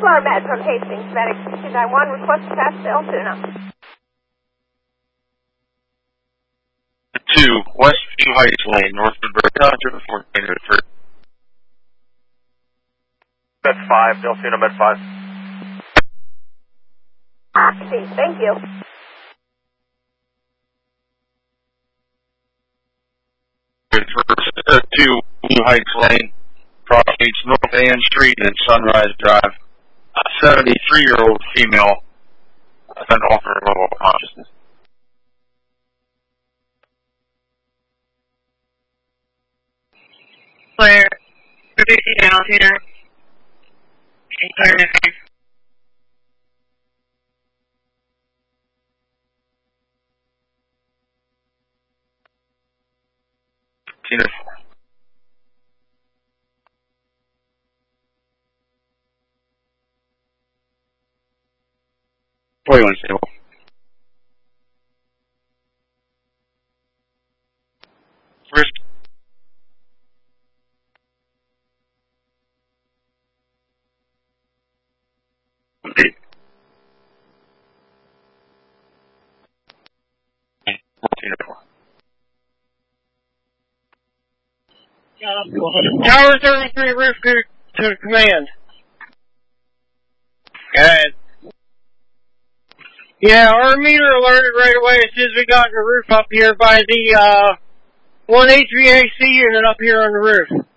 Floor Med from Hastings, Medic 291, request to pass to Altoona. 2, Westview Heights Lane, North Woodbury Township, 1403. Med 5, Altoona Med 5. Thank you. First, 2, New Heights Lane, cross meets North Ann Street and Sunrise Drive. A 73-year-old female has been offered level of consciousness. Claire, producing down Altoona. Claire, okay. Tina 41 stable. First. Tower 33, roof to command. Good. Yeah, our meter alerted right away as soon as we got the roof up here by the one HVAC unit up here on the roof.